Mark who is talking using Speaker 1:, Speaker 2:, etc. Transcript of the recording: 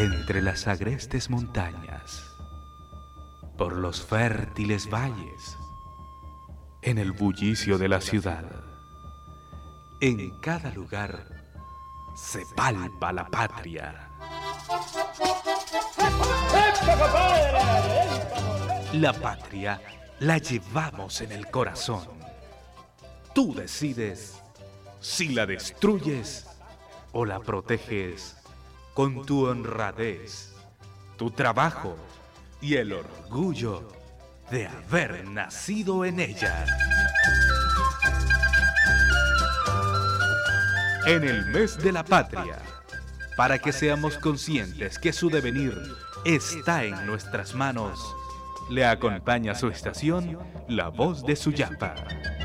Speaker 1: Entre las agrestes montañas, por los fértiles valles, en el bullicio de la ciudad, en cada lugar se palpa la patria. La patria la llevamos en el corazón. Tú decides si la destruyes o la proteges con tu honradez, tu trabajo y el orgullo de haber nacido en ella. En el mes de la patria, para que seamos conscientes que su devenir está en nuestras manos, le acompaña su estación, La Voz de Suyapa.